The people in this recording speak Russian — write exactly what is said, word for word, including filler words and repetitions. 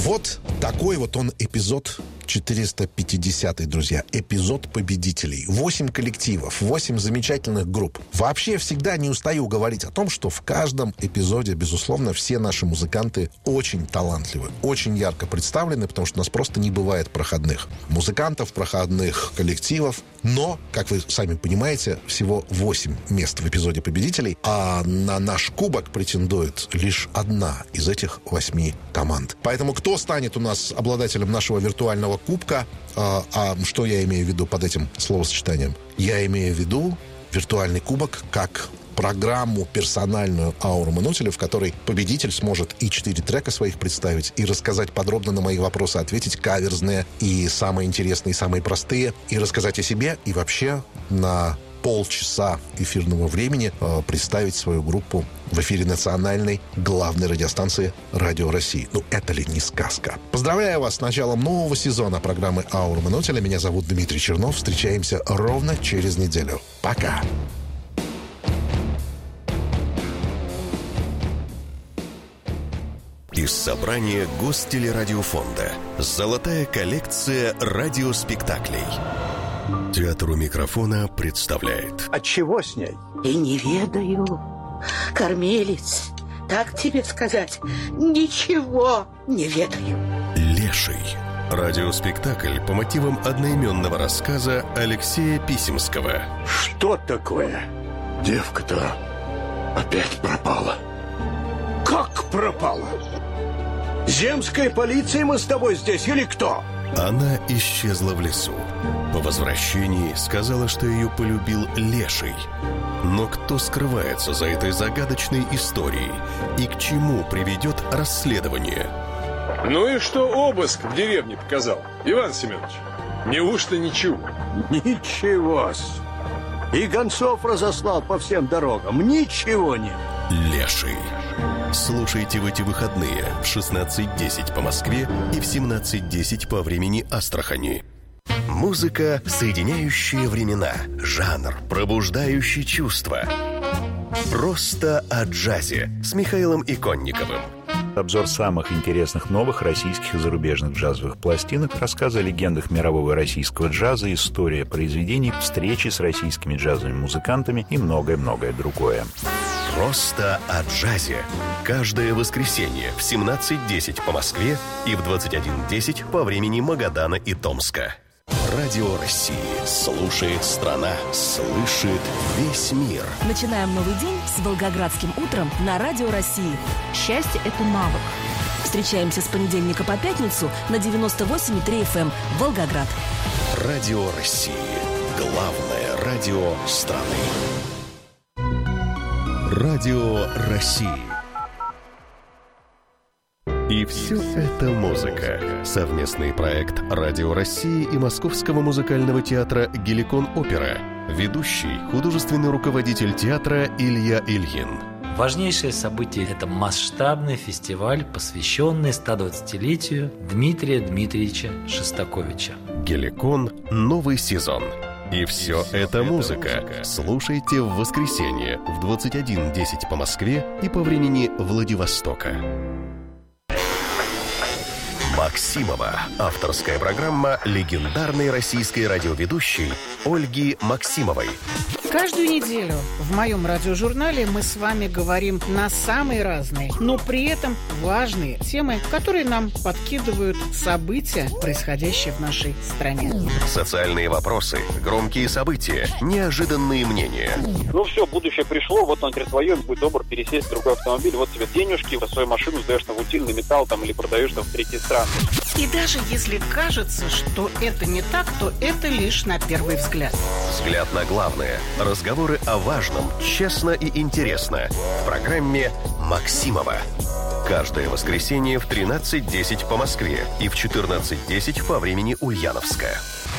Вот такой вот он эпизод четыреста пятидесятый, друзья. Эпизод победителей. Восемь коллективов, восемь замечательных групп. Вообще всегда не устаю говорить о том, что в каждом эпизоде, безусловно, все наши музыканты очень талантливы, очень ярко представлены, потому что у нас просто не бывает проходных музыкантов, проходных коллективов. Но, как вы сами понимаете, всего восемь мест в эпизоде победителей, а на наш кубок претендует лишь одна из этих восьми команд. Поэтому кто станет у нас обладателем нашего виртуального кубка? А, а что я имею в виду под этим словосочетанием? Я имею в виду виртуальный кубок как программу персональную «Ауру Манутеля», в которой победитель сможет и четыре трека своих представить, и рассказать подробно на мои вопросы, ответить каверзные, и самые интересные, и самые простые, и рассказать о себе, и вообще на полчаса эфирного времени э, представить свою группу в эфире национальной главной радиостанции «Радио России». Ну, это ли не сказка? Поздравляю вас с началом нового сезона программы «Аура Манутеля». Меня зовут Дмитрий Чернов. Встречаемся ровно через неделю. Пока! Из собрания Гостелерадиофонда «Золотая коллекция радиоспектаклей». Театр у микрофона представляет. От чего с ней? И не ведаю, кормилец, так тебе сказать, ничего не ведаю. Леший. Радиоспектакль по мотивам одноименного рассказа Алексея Писемского. Что такое? Девка-то опять пропала. Как пропала? Земская полиция мы с тобой здесь или кто? Она исчезла в лесу. По возвращении сказала, что ее полюбил Леший. Но кто скрывается за этой загадочной историей и к чему приведет расследование? Ну и что обыск в деревне показал, Иван Семенович? Неужто ничего? Ничего-с. И гонцов разослал по всем дорогам. Ничего нет. Леший. Слушайте в эти выходные в шестнадцать десять по Москве и в семнадцать десять по времени Астрахани. Музыка, соединяющая времена. Жанр, пробуждающий чувства. Просто о джазе с Михаилом Иконниковым. Обзор самых интересных новых российских и зарубежных джазовых пластинок, рассказы о легендах мирового и российского джаза, история произведений, встречи с российскими джазовыми музыкантами и многое-многое другое. Просто о джазе. Каждое воскресенье в семнадцать десять по Москве и в двадцать один десять по времени Магадана и Томска. Радио России. Слушает страна. Слышит весь мир. Начинаем новый день с Волгоградским утром на Радио России. Счастье – это навык. Встречаемся с понедельника по пятницу на девяносто восемь и три эф эм Волгоград. Радио России. Главное радио страны. Радио России. И все это музыка. Совместный проект Радио России и Московского музыкального театра «Геликон Опера». Ведущий, художественный руководитель театра Илья Ильин. Важнейшее событие – это масштабный фестиваль, посвященный стодвадцатилетию Дмитрия Дмитриевича Шостаковича. «Геликон. Новый сезон». И все это музыка. Слушайте в воскресенье в двадцать один десять по Москве и по времени Владивостока. Максимова. Авторская программа легендарной российской радиоведущей Ольги Максимовой. Каждую неделю в моем радиожурнале мы с вами говорим на самые разные, но при этом важные темы, которые нам подкидывают события, происходящие в нашей стране. Социальные вопросы, громкие события, неожиданные мнения. Ну все, будущее пришло, вот он перед твоем, будь добр, пересесть в другой автомобиль, вот тебе денежки, свою машину сдаешь на утильный металл там, или продаешь там в третьи страны. И даже если кажется, что это не так, то это лишь на первый взгляд. Взгляд на главное. Разговоры о важном, честно и интересно. В программе «Максимова». Каждое воскресенье в тринадцать десять по Москве и в четырнадцать десять по времени Ульяновска.